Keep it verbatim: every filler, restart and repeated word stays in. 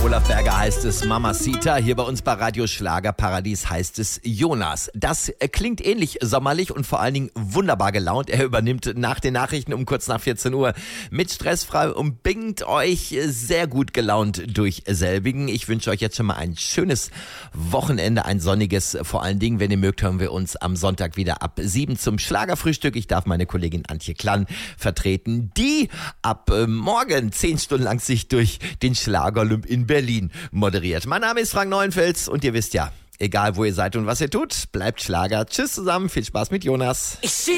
Olaf Berger heißt es Mamacita. Hier bei uns bei Radio Schlagerparadies heißt es Jonas. Das klingt ähnlich sommerlich und vor allen Dingen wunderbar gelaunt. Er übernimmt nach den Nachrichten um kurz nach vierzehn Uhr mit Stressfrei und bingt euch sehr gut gelaunt durch selbigen. Ich wünsche euch jetzt schon mal ein schönes Wochenende, ein sonniges. Vor allen Dingen, wenn ihr mögt, hören wir uns am Sonntag wieder ab sieben zum Schlagerfrühstück. Ich darf meine Kollegin Antje Klann vertreten, die ab äh, morgen zehn Stunden lang sich durch den Schlagerolymp in Berlin moderiert. Mein Name ist Frank Neuenfels und ihr wisst ja, egal wo ihr seid und was ihr tut, bleibt Schlager. Tschüss zusammen, viel Spaß mit Jonas.